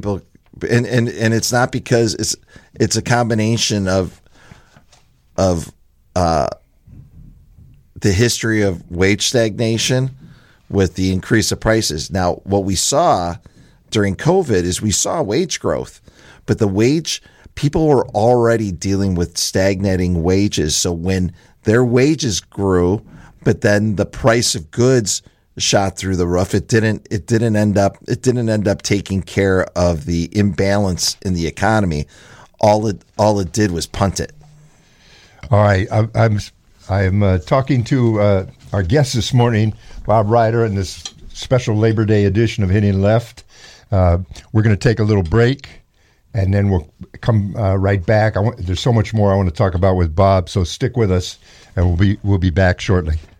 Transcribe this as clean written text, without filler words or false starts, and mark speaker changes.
Speaker 1: people, and it's not because it's a combination of the history of wage stagnation with the increase of prices. Now, what we saw during COVID is we saw wage growth, but people were already dealing with stagnating wages. So when their wages grew, but then the price of goods shot through the roof, it didn't end up taking care of the imbalance in the economy. All it did was punt it.
Speaker 2: All right, I'm talking to our guest this morning, Bob Ryder, in this special Labor Day edition of Hitting Left. We're going to take a little break, and then we'll come right back. There's so much more I want to talk about with Bob, so stick with us, and we'll be back shortly.